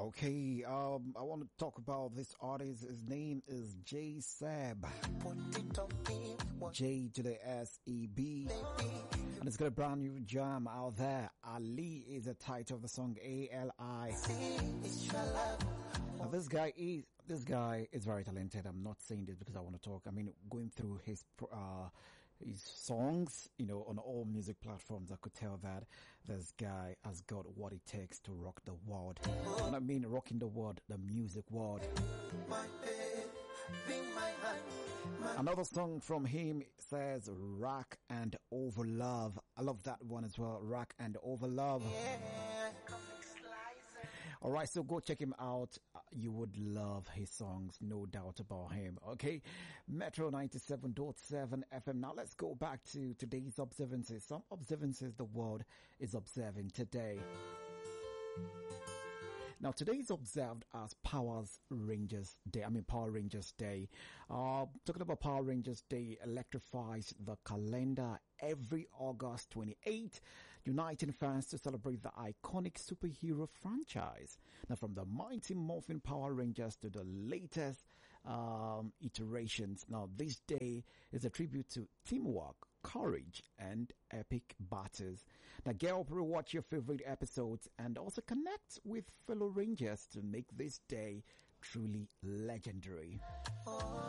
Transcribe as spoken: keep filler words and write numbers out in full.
Okay, um, I want to talk about this artist. His name is J Seb. J to the S E B. And it's got a brand new jam out there. Ali is the title of the song, A L I. Now this guy is, this guy is very talented. I'm not saying this because I want to talk. I mean, going through his, uh, his songs, you know, on all music platforms, I could tell that this guy has got what it takes to rock the world. And I mean rocking the world, the music world. Another song from him says Rock and Over Love. I love that one as well, Rock and Over Love. Alright, so go check him out. You would love his songs, no doubt about him. Okay, Metro ninety-seven point seven F M. Now let's go back to today's observances. Some observances the world is observing today. Now today is observed as Power Rangers Day. I mean Power Rangers Day. Uh, talking about Power Rangers Day electrifies the calendar every August twenty-eighth, uniting fans to celebrate the iconic superhero franchise. Now from the Mighty Morphin Power Rangers to the latest um, iterations. Now this day is a tribute to teamwork, courage, and epic battles. Now get up, rewatch your favorite episodes, and also connect with fellow Rangers to make this day truly legendary.